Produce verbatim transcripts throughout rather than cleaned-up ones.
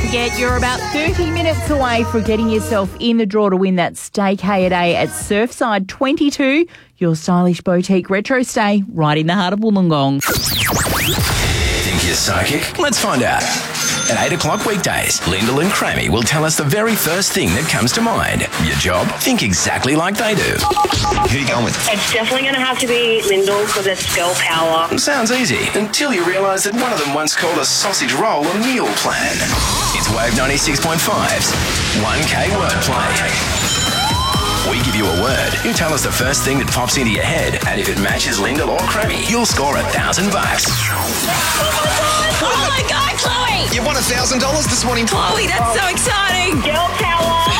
forget, you're about thirty minutes away from getting yourself in the draw to win that staycay a day at Surfside twenty-two, your stylish boutique retro stay right in the heart of Wollongong. Think you're psychic? Let's find out. At eight o'clock weekdays, Lyndall and Crammy will tell us the very first thing that comes to mind. Your job? Think exactly like they do. Who are you going with? It's definitely going to have to be Lyndall because it's girl power. Sounds easy, until you realise that one of them once called a sausage roll a meal plan. It's Wave ninety-six point five's one K wordplay. We give you a word. You tell us the first thing that pops into your head, and if it matches Lyndall or Crammy, you'll score a thousand bucks. Oh my God, Chloe! You won a thousand dollars this morning. Chloe, that's so exciting! Girl power!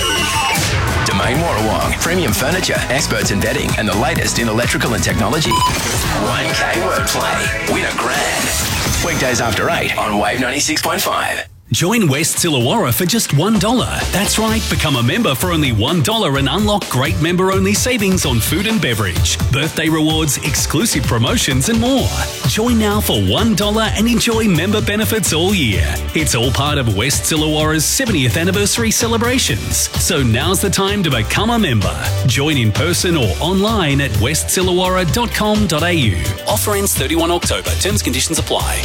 Domain Warrawong, premium furniture, experts in bedding, and the latest in electrical and technology. one K wordplay. Win a grand. Weekdays after eight on Wave ninety-six point five. Join West Illawarra for just one dollar. That's right, become a member for only one dollar and unlock great member-only savings on food and beverage, birthday rewards, exclusive promotions and more. Join now for one dollar and enjoy member benefits all year. It's all part of West Illawarra's seventieth anniversary celebrations. So now's the time to become a member. Join in person or online at west illawarra dot com dot a u. Offer ends thirty-first October. Terms and conditions apply.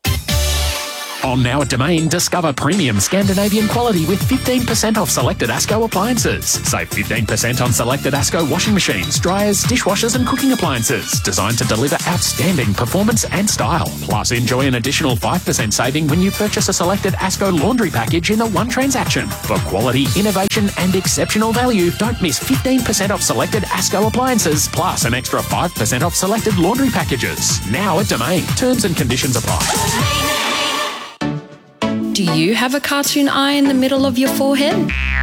On now at Domain, discover premium Scandinavian quality with fifteen percent off selected ASCO appliances. Save fifteen percent on selected ASCO washing machines, dryers, dishwashers and cooking appliances, designed to deliver outstanding performance and style. Plus, enjoy an additional five percent saving when you purchase a selected ASCO laundry package in the one transaction. For quality, innovation and exceptional value, don't miss fifteen percent off selected ASCO appliances, plus an extra five percent off selected laundry packages. Now at Domain. Terms and conditions apply. Do you have a cartoon eye in the middle of your forehead?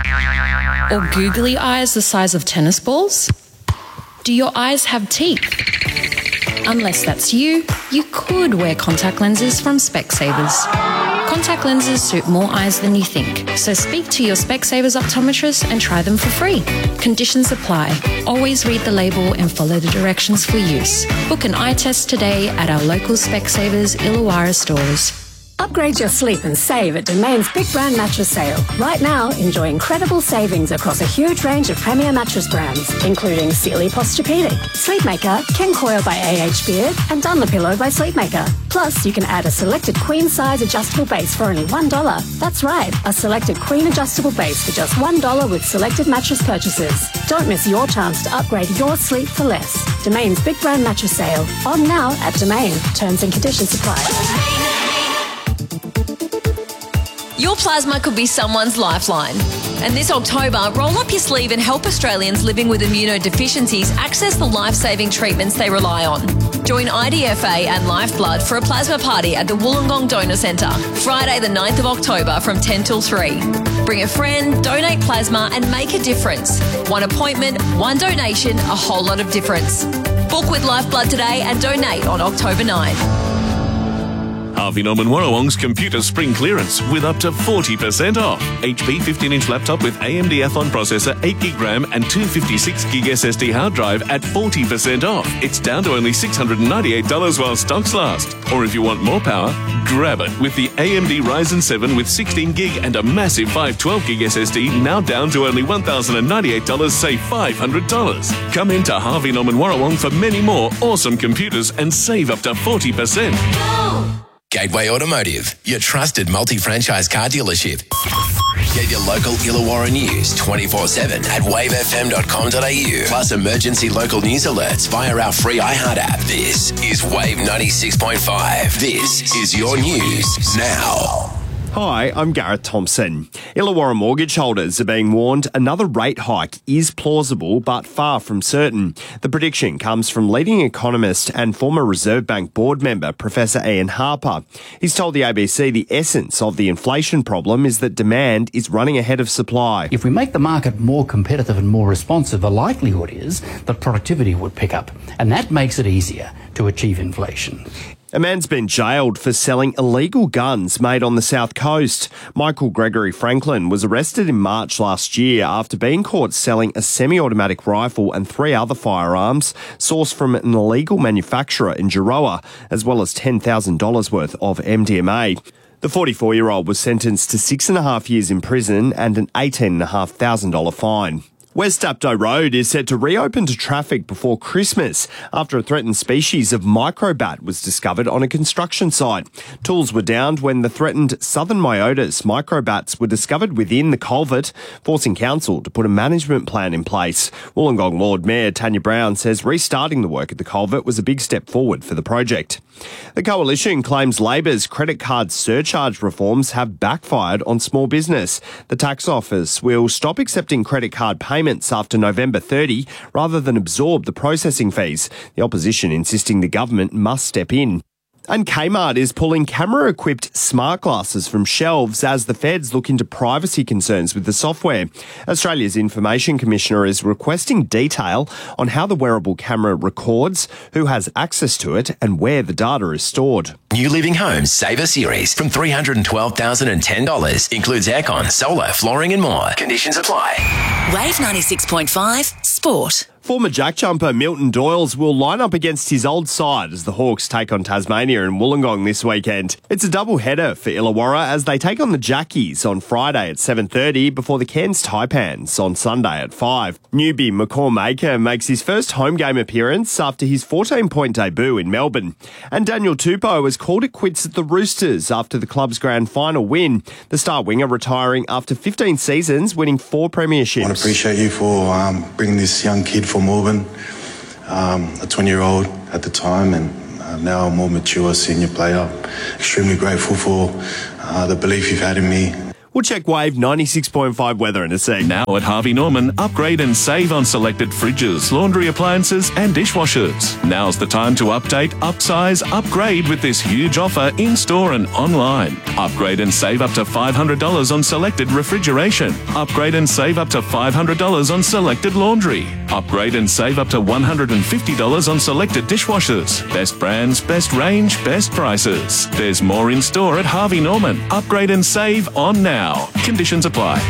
Or googly eyes the size of tennis balls? Do your eyes have teeth? Unless that's you, you could wear contact lenses from Specsavers. Contact lenses suit more eyes than you think, so speak to your Specsavers optometrist and try them for free. Conditions apply. Always read the label and follow the directions for use. Book an eye test today at our local Specsavers Illawarra stores. Upgrade your sleep and save at Domain's Big Brand Mattress Sale. Right now, enjoy incredible savings across a huge range of premier mattress brands, including Sealy Posturepedic, Sleepmaker, Ken Coil by A H Beard, and Dunlopillow by Sleepmaker. Plus, you can add a selected queen-size adjustable base for only one dollar. That's right, a selected queen adjustable base for just one dollar with selected mattress purchases. Don't miss your chance to upgrade your sleep for less. Domain's Big Brand Mattress Sale. On now at Domain. Terms and conditions apply. Your plasma could be someone's lifeline. And this October, roll up your sleeve and help Australians living with immunodeficiencies access the life-saving treatments they rely on. Join I D F A and Lifeblood for a plasma party at the Wollongong Donor Centre, Friday the ninth of October from ten till three. Bring a friend, donate plasma and make a difference. One appointment, one donation, a whole lot of difference. Book with Lifeblood today and donate on October ninth. Harvey Norman Warrawong's computer spring clearance with up to forty percent off. H P fifteen inch laptop with A M D Athlon processor, eight gig RAM and two fifty-six gig S S D hard drive at forty percent off. It's down to only six hundred ninety-eight dollars while stocks last. Or if you want more power, grab it with the A M D Ryzen seven with sixteen gig and a massive five twelve gig S S D, now down to only one thousand ninety-eight dollars, save five hundred dollars. Come into Harvey Norman Warrawong for many more awesome computers and save up to forty percent. Gateway Automotive, your trusted multi-franchise car dealership. Get your local Illawarra news twenty-four seven at wave f m dot com dot a u. Plus emergency local news alerts via our free iHeart app. This is Wave ninety-six point five. This is your news now. Hi, I'm Gareth Thompson. Illawarra mortgage holders are being warned another rate hike is plausible but far from certain. The prediction comes from leading economist and former Reserve Bank board member Professor Ian Harper. He's told the A B C the essence of the inflation problem is that demand is running ahead of supply. If we make the market more competitive and more responsive, the likelihood is that productivity would pick up, and that makes it easier to achieve inflation. A man's been jailed for selling illegal guns made on the South Coast. Michael Gregory Franklin was arrested in March last year after being caught selling a semi-automatic rifle and three other firearms sourced from an illegal manufacturer in Jiroa, as well as ten thousand dollars worth of M D M A. The forty-four-year-old was sentenced to six and a half years in prison and an eighteen thousand five hundred dollars fine. West Dapto Road is set to reopen to traffic before Christmas after a threatened species of microbat was discovered on a construction site. Tools were downed when the threatened southern myotis microbats were discovered within the culvert, forcing council to put a management plan in place. Wollongong Lord Mayor Tanya Brown says restarting the work at the culvert was a big step forward for the project. The Coalition claims Labor's credit card surcharge reforms have backfired on small business. The tax office will stop accepting credit card payments after November thirtieth rather than absorb the processing fees. The opposition insisting the government must step in. And Kmart is pulling camera-equipped smart glasses from shelves as the feds look into privacy concerns with the software. Australia's Information Commissioner is requesting detail on how the wearable camera records, who has access to it, and where the data is stored. New Living Homes Saver Series from three hundred twelve thousand ten dollars. Includes aircon, solar, flooring and more. Conditions apply. Wave ninety-six point five Sport. Former jack jumper Milton Doyles will line up against his old side as the Hawks take on Tasmania and Wollongong this weekend. It's a double header for Illawarra as they take on the Jackies on Friday at seven thirty before the Cairns Taipans on Sunday at five. Newbie McCall Maker makes his first home game appearance after his fourteen-point debut in Melbourne. And Daniel Tupou has called it quits at the Roosters after the club's grand final win. The star winger retiring after fifteen seasons, winning four premierships. I want to appreciate you for um, bringing this young kid for Melbourne, um, a twenty-year-old at the time, and uh, now a more mature senior player. Extremely grateful for uh, the belief you've had in me. We'll check Wave ninety-six point five weather in a sec. Now at Harvey Norman, upgrade and save on selected fridges, laundry appliances and dishwashers. Now's the time to update, upsize, upgrade with this huge offer in-store and online. Upgrade and save up to five hundred dollars on selected refrigeration. Upgrade and save up to five hundred dollars on selected laundry. Upgrade and save up to one hundred fifty dollars on selected dishwashers. Best brands, best range, best prices. There's more in-store at Harvey Norman. Upgrade and save on now. Conditions apply.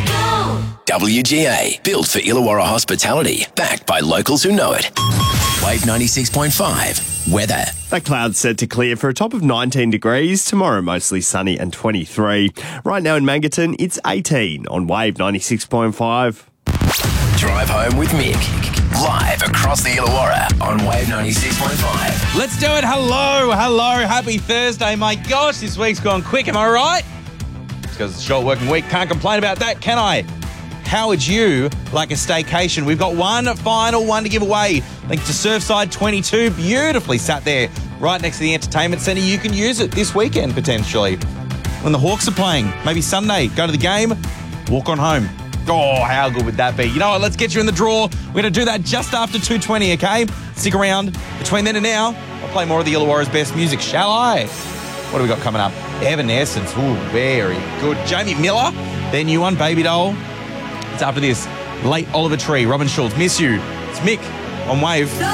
W G A, built for Illawarra hospitality, backed by locals who know it. Wave ninety-six point five, weather. That cloud's set to clear for a top of nineteen degrees. Tomorrow, mostly sunny and twenty-three. Right now in Mangaton, it's eighteen on Wave ninety-six point five. Drive home with Mick. Live across the Illawarra on Wave ninety-six point five. Let's do it. Hello, hello. Happy Thursday. My gosh, this week's gone quick. Am I right? Because it's a short working week. Can't complain about that, can I? How would you like a staycation? We've got one final one to give away. Thanks to Surfside twenty-two. Beautifully sat there right next to the entertainment centre. You can use it this weekend, potentially. When the Hawks are playing. Maybe Sunday. Go to the game, walk on home. Oh, how good would that be? You know what? Let's get you in the draw. We're going to do that just after two twenty, okay? Stick around. Between then and now, I'll play more of the Illawarra's best music, shall I? What do we got coming up? Evanescence. Ooh, very good. Jamie Miller, their new one, Baby Doll. It's after this. Late Oliver Tree, Robin Schulz, Miss You. It's Mick on Wave.